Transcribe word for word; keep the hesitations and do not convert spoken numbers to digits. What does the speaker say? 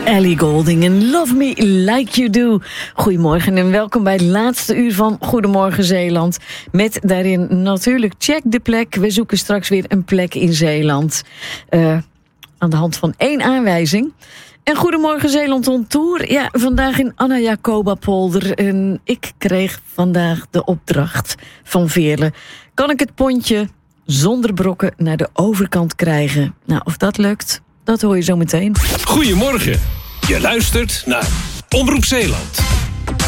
Ellie Goulding en Love Me Like You Do. Goedemorgen en welkom bij het laatste uur van Goedemorgen Zeeland. Met daarin natuurlijk check de plek. We zoeken straks weer een plek in Zeeland. Uh, aan de hand van één aanwijzing. En Goedemorgen Zeeland on Tour. Ja, vandaag in Anna Jacoba Polder. En ik kreeg vandaag de opdracht van Veerle. Kan ik het pontje zonder brokken naar de overkant krijgen? Nou, of dat lukt, dat hoor je zo meteen. Goedemorgen. Je luistert naar Omroep Zeeland.